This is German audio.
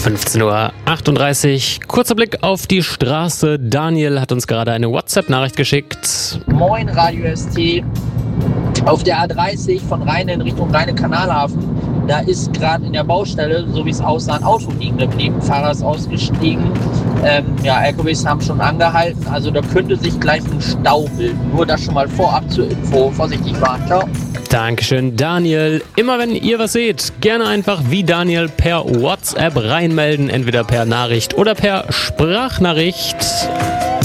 15:38 Uhr. Kurzer Blick auf die Straße. Daniel hat uns gerade eine WhatsApp-Nachricht geschickt. Moin Radio ST. Auf der A30 von Rheine in Richtung Rheine-Kanalhafen, da ist gerade in der Baustelle, so wie es aussah, ein Auto liegen geblieben. Fahrer ist ausgestiegen. LKWs haben schon angehalten. Also da könnte sich gleich ein Stau bilden. Nur das schon mal vorab zur Info. Vorsichtig fahren. Ciao. Dankeschön, Daniel. Immer wenn ihr was seht, gerne einfach wie Daniel per WhatsApp reinmelden. Entweder per Nachricht oder per Sprachnachricht.